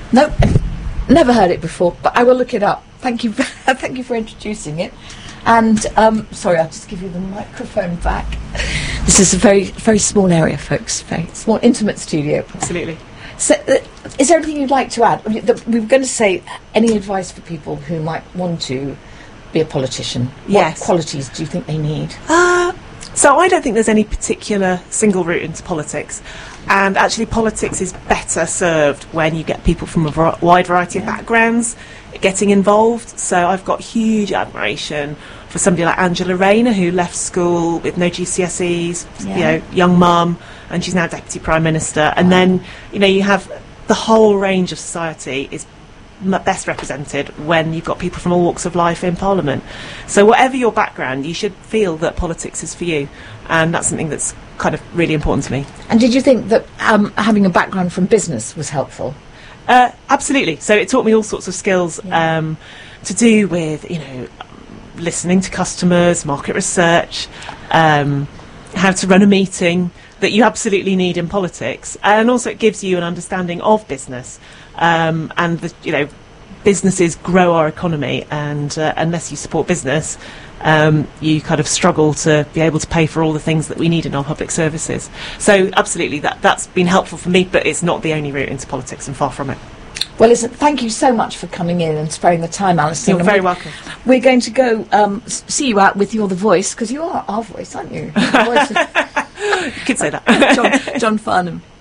No, never heard it before, but I will look it up. Thank you, thank you for introducing it. And sorry, I'll just give you the microphone back. This is a very, very small area, folks. Very small, intimate studio. Absolutely. So, is there anything you'd like to add? We were going to say any advice for people who might want to be a politician. Yes. What qualities do you think they need? So I don't think there's any particular single route into politics, and actually politics is better served when you get people from a wide variety of backgrounds getting involved. So I've got huge admiration for somebody like Angela Rayner, who left school with no GCSEs, young mum, and she's now Deputy Prime Minister. And then, you have the whole range of society is best represented when you've got people from all walks of life in Parliament. So whatever your background, you should feel that politics is for you, and that's something that's kind of really important to me. And did you think that having a background from business was helpful? Absolutely. So it taught me all sorts of skills to do with, listening to customers, market research, how to run a meeting that you absolutely need in politics, and also it gives you an understanding of business. And businesses grow our economy, and unless you support business, you kind of struggle to be able to pay for all the things that we need in our public services. So absolutely, that's been helpful for me, but it's not the only route into politics, and far from it. Well, listen, thank you so much for coming in and sparing the time, Alison. You're very welcome. We're going to go see you out with You're the Voice, because you are our voice, aren't you? You could say that. John Farnham.